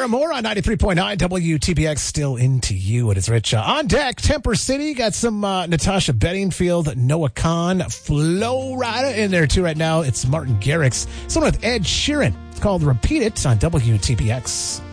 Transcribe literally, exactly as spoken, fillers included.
and more on ninety-three point nine W T P X. Still into you. It is Rich. Uh, on deck, Temper City. Got some uh, Natasha Bedingfield, Noah Khan, Flo Rida in there too right now. It's Martin Garrix. Someone with Ed Sheeran. It's called Repeat It on W T P X.